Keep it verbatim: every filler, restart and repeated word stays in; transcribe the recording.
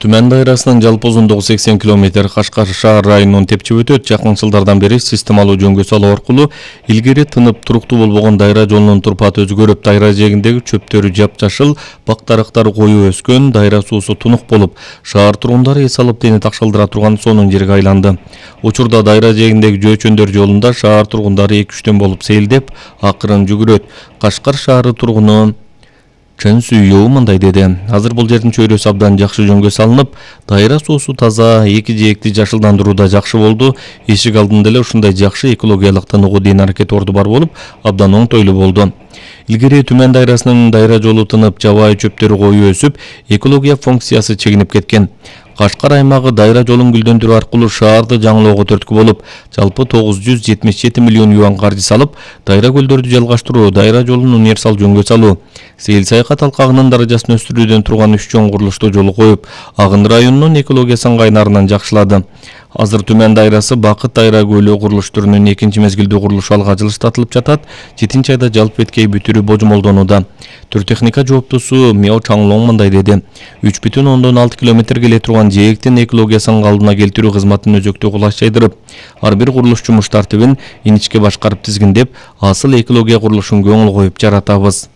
Түмән дайрасынын жалпы узундугу сексен километр Кашкар шаар районунун тепчип өтөт. Жакын жылдардан бери системалуу жөнгө салуу аркылуу илгери тынып туруктуу болбогон дайра жолунун турпаты өзгөрүп, дайра жээгиндеги чөптөрү жапжашыл, бак-дарактары коюу өскөн, дайра суусу тунук болуп, шаар тургундары эс алып дени такшалдыра турган сонун жерге айланды. Учурда дайра жээгиндеги жөөчөндөр жолунда шаар тургундары эки үчтөн болуп сейилдеп, акырын жүгүрөт. Кашкар шаары тургуну Чын Сүйөө мындай деди. Азыр бул жердин чөйрөсү абдан жакшы жөнгө салынып, дайра суусу таза, эки жээкти жашылдандыруу да жакшы болду. Эшик алдында эле ушундай жакшы экологиялык тыныгуу ден аракет орду бар болуп, абдан оңтойлуу болду. Илгери Түмән дайрасынын дайра жолу тынып, жабайы чөптөрү коюу өсүп, экология функциясы чегинип кеткен. Кашкар аймагы дайра жолун гүлдөндүрүү аркылуу шаарды жаңылоого түрткү болуп, жалпы тогуз жүз жетимиш жети миллион юан каржы салып, дайра көлдөрдү жалгаштыруу, дайра жолун универсал жөнгө салуу, сейил саякат алкагынын даражасын өстүрүүдөн турган үч чоң курулушту жолу коюп, Агын районунун экологиясын кайнарынан жакшылады. Азыр Түмән дайрасы Бакыт дайра көлү курулуш түрүнүн экинчи мезгилдүү курулушу алга жылыштатылып жатат. жетинчи айда жалпы беткей бүтүрүү божомолдонууда. Түр техника жооптусу Мяо Чаңлоң мындай деди. үч бүтүн ондон алты километр келе турган жээктин экологиясын калдына келтирүү кызматын өзөктүү кулаш жайдырып, ар бир курулуш жумуш тартибин иничке башкарып тизгиндеп, асыл экология курулушун көңүл коюп жаратабыз.